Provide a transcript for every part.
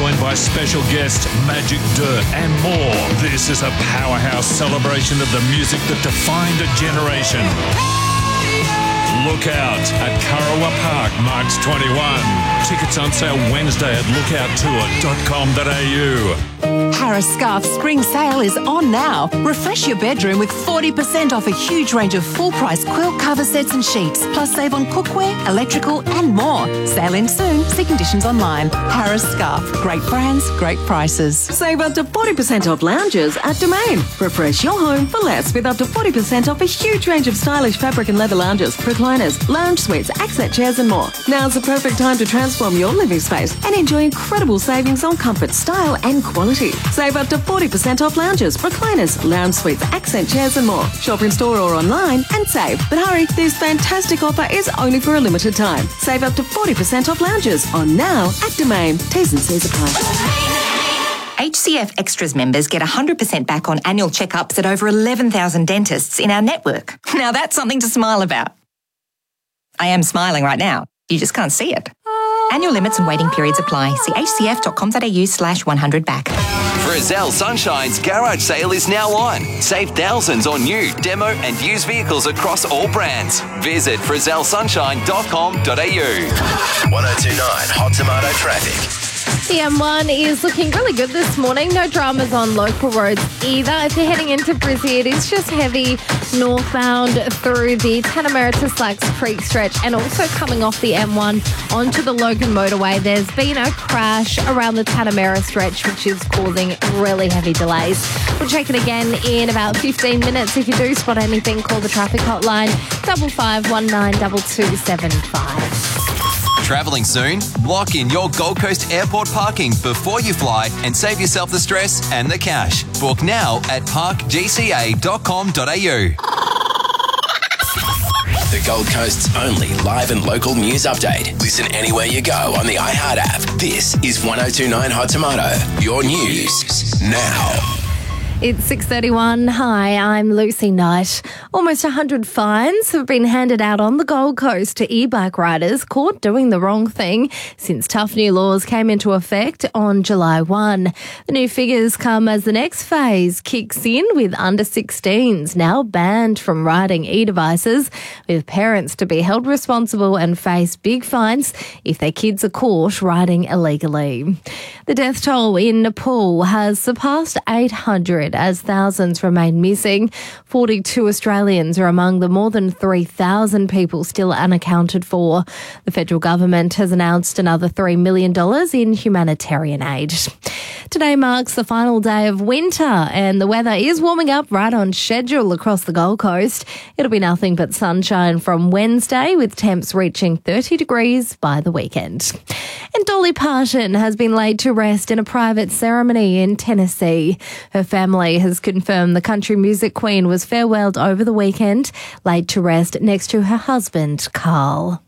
joined by special guest Magic Dirt and more. This is a powerhouse celebration of the music that defined a generation. Look out at Kurrawa Park, March 21. Tickets on sale Wednesday at lookouttour.com.au. Harris Scarf Spring Sale is on now. Refresh your bedroom with 40% off a huge range of full-price quilt cover sets and sheets. Plus save on cookware, electrical and more. Sale in soon. See conditions online. Harris Scarf. Great brands, great prices. Save up to 40% off lounges at Domain. Refresh your home for less with up to 40% off a huge range of stylish fabric and leather lounges, recliners, lounge suites, accent chairs and more. Now's the perfect time to transform your living space and enjoy incredible savings on comfort, style and quality. Save up to 40% off lounges, recliners, lounge suites, accent chairs and more. Shop in store or online and save. But hurry, this fantastic offer is only for a limited time. Save up to 40% off lounges on now at Domain. T's and C's apply. HCF Extras members get 100% back on annual checkups at over 11,000 dentists in our network. Now that's something to smile about. I am smiling right now. You just can't see it. Annual limits and waiting periods apply. See hcf.com.au/100back. Frizzell Sunshine's garage sale is now on. Save thousands on new, demo and used vehicles across all brands. Visit frizzellsunshine.com.au. 1029 Hot Tomato traffic. The M1 is looking really good this morning. No dramas on local roads either. If you're heading into Brizzy, it is just heavy northbound through the Tanamera to Slacks Creek stretch and also coming off the M1 onto the Logan motorway. There's been a crash around the Tanamera stretch, which is causing really heavy delays. We'll check it again in about 15 minutes. If you do spot anything, call the traffic hotline 55192275. Travelling soon? Lock in your Gold Coast Airport parking before you fly and save yourself the stress and the cash. Book now at parkgca.com.au. The Gold Coast's only live and local news update. Listen anywhere you go on the iHeart app. This is 1029 Hot Tomato. Your news now. It's 6:31. Hi, I'm Lucy Knight. Almost 100 fines have been handed out on the Gold Coast to e-bike riders caught doing the wrong thing since tough new laws came into effect on July 1. The new figures come as the next phase kicks in with under 16s now banned from riding e-devices, with parents to be held responsible and face big fines if their kids are caught riding illegally. The death toll in Nepal has surpassed 800 as thousands remain missing. 42 Australians are among the more than 3,000 people still unaccounted for. The federal government has announced another $3 million in humanitarian aid. Today marks the final day of winter and the weather is warming up right on schedule across the Gold Coast. It'll be nothing but sunshine from Wednesday with temps reaching 30 degrees by the weekend. And Dolly Parton has been laid to rest in a private ceremony in Tennessee. Her family has confirmed the country music queen was farewelled over the weekend, laid to rest next to her husband, Carl.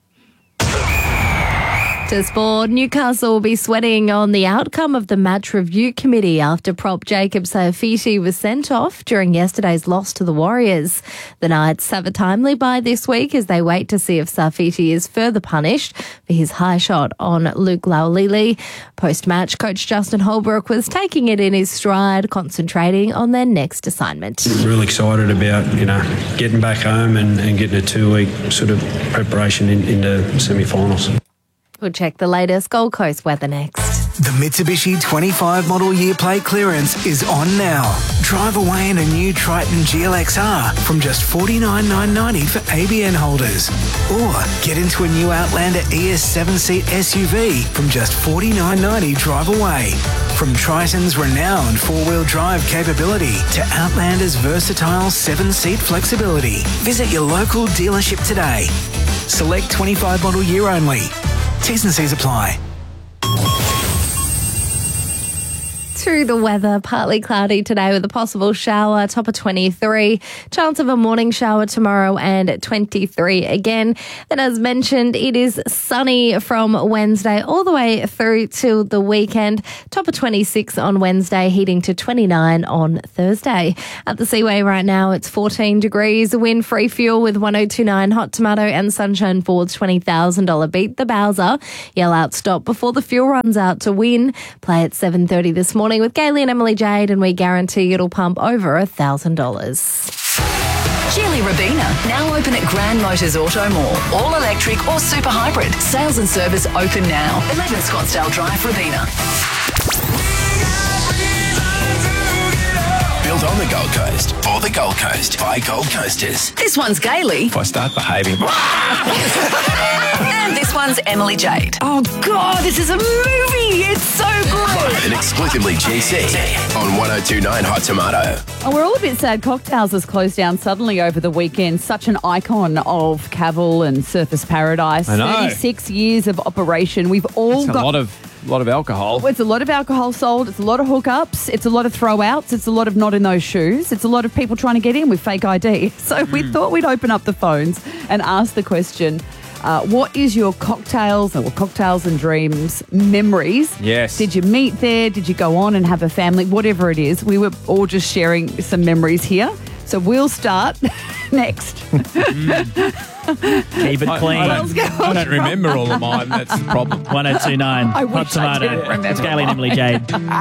To sport, Newcastle will be sweating on the outcome of the match review committee after prop Jacob Saifiti was sent off during yesterday's loss to the Warriors. The Knights have a timely bye this week as they wait to see if Saifiti is further punished for his high shot on Luke Laulili. Post-match, coach Justin Holbrook was taking it in his stride, concentrating on their next assignment. Real excited about, getting back home and getting a 2-week sort of preparation into semi-finals. We'll check the latest Gold Coast weather next. The Mitsubishi 25 model year plate clearance is on now. Drive away in a new Triton GLXR from just $49,990 for ABN holders. Or get into a new Outlander ES 7-seat SUV from just $49,990 drive away. From Triton's renowned 4-wheel drive capability to Outlander's versatile 7-seat flexibility. Visit your local dealership today. Select 25 model year only. T's and C's apply. To the weather, partly cloudy today with a possible shower, top of 23. Chance of a morning shower tomorrow and at 23 again. And as mentioned, it is sunny from Wednesday all the way through till the weekend. Top of 26 on Wednesday, heating to 29 on Thursday. At the Seaway right now, it's 14 degrees. Wind free fuel with 1029 Hot Tomato and Sunshine Ford's $20,000 Beat the Bowser. Yell out stop before the fuel runs out to win. Play at 7:30 this morning with Gailey and Emily Jade, and we guarantee it'll pump over $1,000. Geely Rabina, now open at Grand Motors Auto Mall. All electric or super hybrid. Sales and service open now. 11 Scottsdale Drive, Rabina. Built on the Gold Coast, for the Gold Coast, by Gold Coasters. This one's Gailey. If I start behaving... And this one's Emily Jade. Oh, God, this is a movie. It's so good. And exclusively GC on 1029 Hot Tomato. Oh, we're all a bit sad. Cocktails has closed down suddenly over the weekend. Such an icon of Cavill and Surfers Paradise. I know. 36 years of operation. We've all got... A lot of alcohol. It's a lot of alcohol sold. It's a lot of hookups. It's a lot of throwouts. It's a lot of not in those shoes. It's a lot of people trying to get in with fake ID. So we thought we'd open up the phones and ask the question, what is your cocktails and dreams memories? Yes. Did you meet there? Did you go on and have a family? Whatever it is. We were all just sharing some memories here. So we'll start next. Keep it clean. I don't remember all of mine. That's the problem. 1029 I Hot wish I Tomato. didn't remember It's Gailey and Emily Jade.